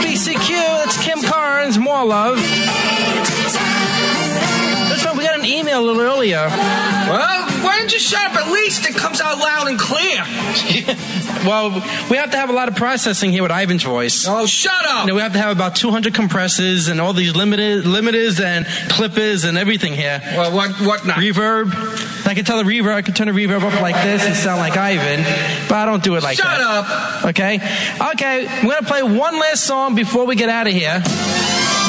BCQ. That's Kim Carnes. More love. Listen, we got an email a little earlier. Well, why don't you shut up? At least it comes out loud and clear. Well, we have to have a lot of processing here with Ivan's voice. Oh, shut up! We have to have about 200 compressors and all these limiters and clippers and everything here. Well, what not? Reverb. I can tell the reverb. I can turn the reverb up like this and sound like Ivan, but I don't do it like that. Shut up! Okay. We're gonna play one last song before we get out of here.